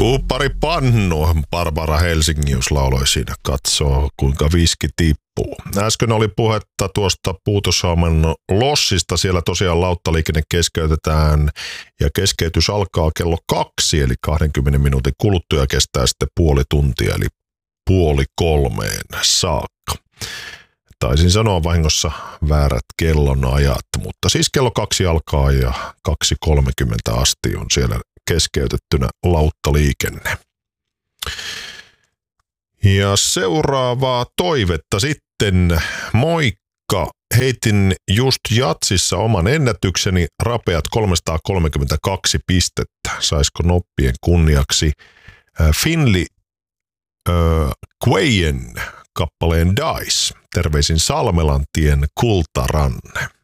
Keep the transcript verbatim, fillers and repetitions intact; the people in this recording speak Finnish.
Kuuppari pannu, Barbara Helsingius lauloi siinä, katsoo kuinka viski tippuu. Äsken oli puhetta tuosta Puutosaamen lossista, siellä tosiaan lauttaliikenne keskeytetään ja keskeytys alkaa kello kaksi, eli kahdenkymmenen minuutin kuluttua ja kestää sitten puoli tuntia, eli puoli kolmeen saakka. Taisin sanoa vahingossa väärät kellonajat, mutta siis kello kaksi alkaa ja kaksi kolmekymmentä asti on siellä keskeytettynä lauttaliikenne. Ja seuraavaa toivetta sitten. Moikka! Heitin just jatsissa oman ennätykseni, rapeat kolmesataakolmekymmentäkaksi pistettä. Saisiko noppien kunniaksi Finley äh, Quayen kappaleen Dice. Terveisin Salmelantien Kultaranne.